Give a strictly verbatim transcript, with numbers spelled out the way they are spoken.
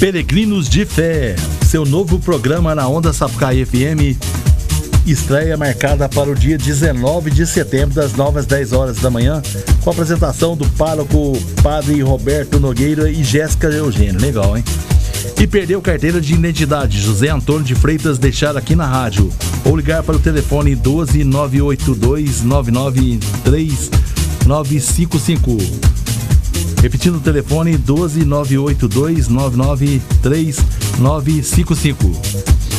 Peregrinos de Fé, seu novo programa na Onda Sapucaí F M, estreia marcada para o dia dezenove de setembro, das nove às dez horas da manhã, com a apresentação do pároco Padre Roberto Nogueira e Jéssica Eugênio. Legal, hein? E perdeu carteira de identidade, José Antônio de Freitas, deixar aqui na rádio, ou ligar para o telefone doze nove oito dois nove nove três nove cinco cinco. Repetindo o telefone, doze nove oito dois nove nove três nove cinco cinco.